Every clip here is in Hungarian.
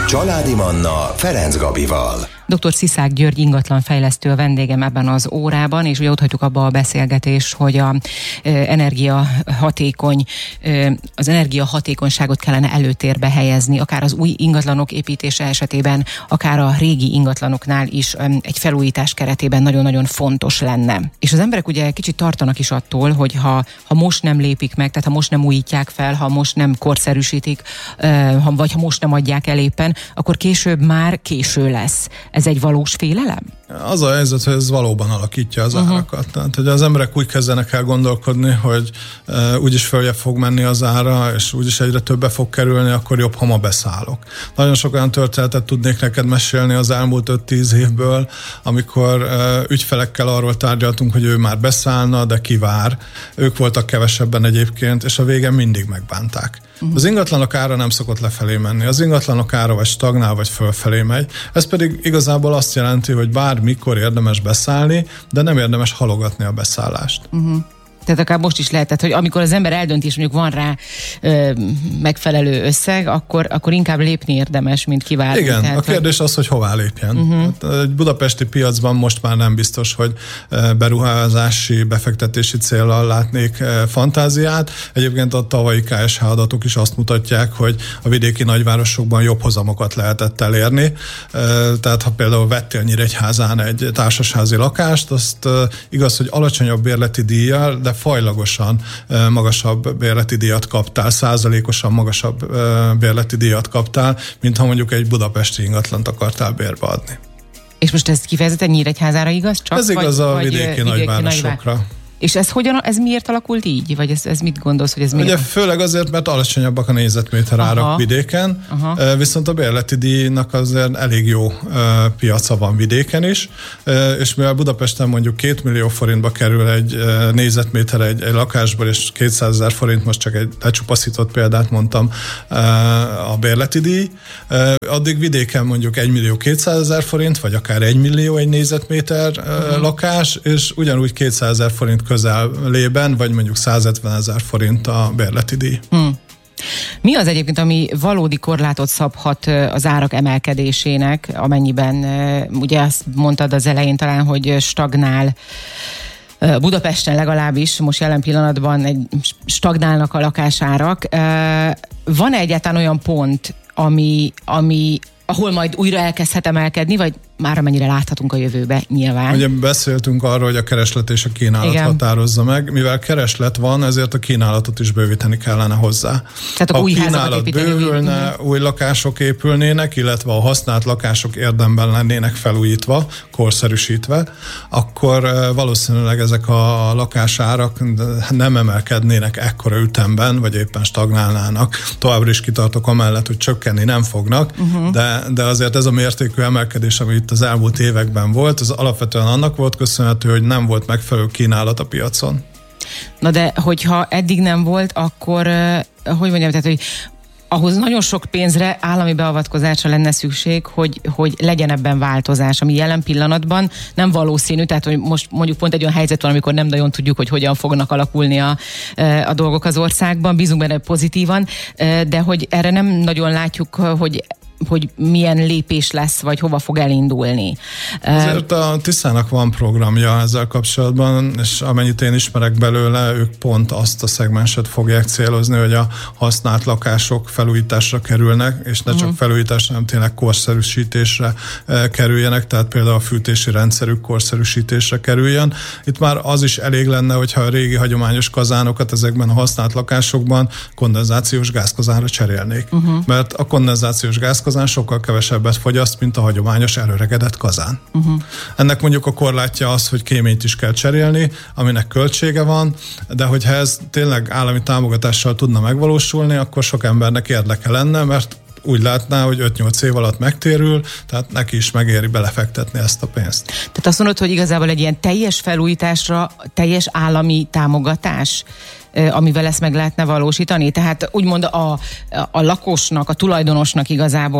Családi Manna Ferenc Gabival. Dr. Sziszák György ingatlanfejlesztő a vendégem ebben az órában, és ugye ott hagytuk abba a beszélgetést, hogy az energiahatékonyságot kellene előtérbe helyezni, akár az új ingatlanok építése esetében, akár a régi ingatlanoknál is egy felújítás keretében nagyon-nagyon fontos lenne. És az emberek ugye kicsit tartanak is attól, hogy ha most nem lépik meg, tehát ha most nem újítják fel, ha most nem korszerűsítik, vagy ha most nem adják el éppen, akkor később már késő lesz. Ez egy valós félelem? Az a helyzet, hogy ez valóban alakítja az árakat. Tehát, hogy az emberek úgy kezdenek el gondolkodni, hogy úgyis följebb fog menni az ára, és úgyis egyre többe fog kerülni, akkor jobb, ha ma beszállok. Nagyon sok olyan történetet tudnék neked mesélni az elmúlt 5-10 évből, amikor ügyfelekkel arról tárgyaltunk, hogy ő már beszállna, de kivár. Ők voltak kevesebben egyébként, és a végén mindig megbánták. Az ingatlanok ára nem szokott lefelé menni. Az ingatlanok ára vagy stagnál, vagy fölfelé megy. Ez pedig igazából azt jelenti, hogy bármikor érdemes beszállni, de nem érdemes halogatni a beszállást. Tehát akár most is lehetett, hogy amikor az ember eldönti, és mondjuk van rá megfelelő összeg, akkor inkább lépni érdemes, mint kivárni. Igen, tehát, a kérdés az, hogy hová lépjen. Egy budapesti piacban most már nem biztos, hogy beruházási, befektetési céllal látnék fantáziát. Egyébként a tavalyi KSH adatok is azt mutatják, hogy a vidéki nagyvárosokban jobb hozamokat lehetett elérni. Tehát ha például vettél Nyíregyházán egy társasházi lakást, azt igaz, hogy alacsonyabb bérleti díjjal, de fajlagosan magasabb bérleti díjat kaptál, százalékosan magasabb bérleti díjat kaptál, mint ha mondjuk egy budapesti ingatlant akartál bérbe adni. És most ez kifejezetten Nyíregyházára igaz? Ez igaz a vidéki nagyvárosokra. És ez miért alakult így? Vagy ez mit gondolsz, hogy ez miért? Ugye főleg azért, mert alacsonyabbak a négyzetméter árak vidéken, viszont a bérleti díjnak azért elég jó piaca van vidéken is, és mivel Budapesten mondjuk 2 millió forintba kerül egy négyzetméter egy lakásból, és 200 000 forint, most csak egy lecsupaszított példát mondtam, a bérleti díj, addig vidéken mondjuk 1 millió 200 000 forint, vagy akár 1 millió egy négyzetméter lakás, és ugyanúgy 200 000 forint közelében, vagy mondjuk 150 000 forint a bérleti díj. Mi az egyébként, ami valódi korlátot szabhat az árak emelkedésének, amennyiben ugye azt mondtad az elején talán, hogy stagnál Budapesten legalábbis, most jelen pillanatban stagnálnak a lakásárak. Van-e egyáltalán olyan pont, ahol majd újra elkezdhet emelkedni, vagy már amennyire láthatunk a jövőbe nyilván? Ugye beszéltünk arról, hogy a kereslet és a kínálat határozza meg. Mivel kereslet van, ezért a kínálatot is bővíteni kellene hozzá. Tehát a kínálat bővülne, új lakások épülnének, illetve a használt lakások érdemben lennének felújítva, korszerűsítve, akkor valószínűleg ezek a lakásárak nem emelkednének ekkora ütemben, vagy éppen stagnálnának. Továbbra is kitartok amellett, hogy csökkenni nem fognak, de azért ez a mértékű emelkedés, ami itt az elmúlt években volt, az alapvetően annak volt köszönhető, hogy nem volt megfelelő kínálat a piacon. Na de hogyha eddig nem volt, akkor hogy mondjam, tehát hogy ahhoz nagyon sok pénzre, állami beavatkozásra lenne szükség, hogy legyen ebben változás, ami jelen pillanatban nem valószínű, tehát hogy most mondjuk pont egy olyan helyzet van, amikor nem nagyon tudjuk, hogy hogyan fognak alakulni a dolgok az országban, bízunk benne pozitívan, de hogy erre nem nagyon látjuk, hogy milyen lépés lesz, vagy hova fog elindulni. Ezért a Tiszának van programja ezzel kapcsolatban, és amennyit én ismerek belőle, ők pont azt a szegmenset fogják célozni, hogy a használt lakások felújításra kerülnek, és ne csak felújításra, hanem tényleg korszerűsítésre kerüljenek, tehát például a fűtési rendszerük korszerűsítésre kerüljön. Itt már az is elég lenne, hogyha a régi hagyományos kazánokat ezekben a használt lakásokban kondenzációs gázkazánra cserélnék. Mert a kondenzációs gázkazán sokkal kevesebbet fogyaszt, mint a hagyományos elöregedett kazán. Ennek mondjuk a korlátja az, hogy kéményt is kell cserélni, aminek költsége van, de hogyha ez tényleg állami támogatással tudna megvalósulni, akkor sok embernek érdeke lenne, mert úgy látná, hogy 5-8 év alatt megtérül, tehát neki is megéri belefektetni ezt a pénzt. Tehát azt mondod, hogy igazából egy ilyen teljes felújításra teljes állami támogatás, amivel ezt meg lehetne valósítani? Tehát úgymond a lakosnak, a tulajdonosnak igazából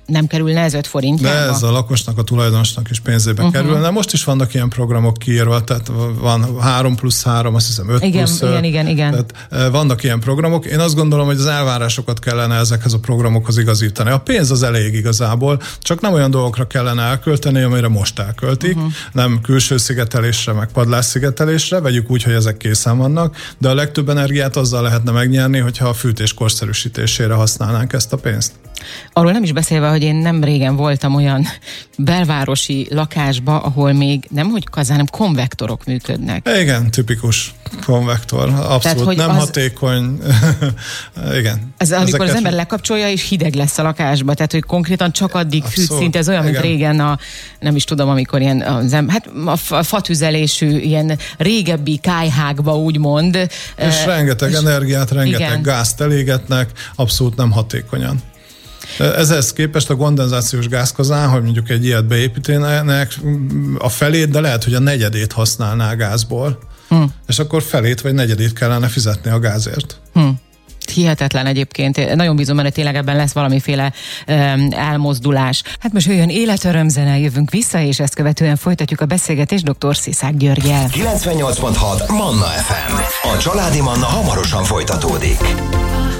nem kerülne ez 5 forintjába? De ez a lakosnak, a tulajdonosnak is pénzébe kerülne. Most is vannak ilyen programok kiírva, tehát van 3+3, azt hiszem 5+. Igen. Tehát vannak ilyen programok. Én azt gondolom, hogy az elvárásokat kellene ezekhez a programokhoz igazítani. A pénz az elég igazából, csak nem olyan dolgokra kellene elkölteni, amire most elköltik, nem külső szigetelésre, meg padlásszigetelésre, vegyük úgy, hogy ezek készen vannak, de a legtöbb energiát azzal lehetne megnyerni, hogyha a fűtés korszerűsítésére használnánk ezt a pénzt. Arról nem is beszélve, hogy én nem régen voltam olyan belvárosi lakásba, ahol még nem hogy kazán, hanem konvektorok működnek. Igen, tipikus konvektor. Abszolút tehát, hatékony. Igen. Ez amikor az ember lekapcsolja, és hideg lesz a lakásba, tehát hogy konkrétan csak addig fűt, szinte ez olyan, mint régen nem is tudom, amikor ilyen a fatüzelésű, ilyen régebbi kályhákba úgymond. És rengeteg energiát, rengeteg gázt elégetnek, abszolút nem hatékonyan. Ezhez képest a kondenzációs gázkazán, hogy mondjuk egy ilyet beépítenek a felét, de lehet, hogy a negyedét használná a gázból, és akkor felét vagy negyedét kellene fizetni a gázért. Hihetetlen egyébként. Nagyon bízom, hogy tényleg ebben lesz valamiféle elmozdulás. Hát most jöjjön életörömzene, jövünk vissza, és ezt követően folytatjuk a beszélgetést dr. Sziszák Györggyel. 98.6 Manna FM. A családi Manna hamarosan folytatódik.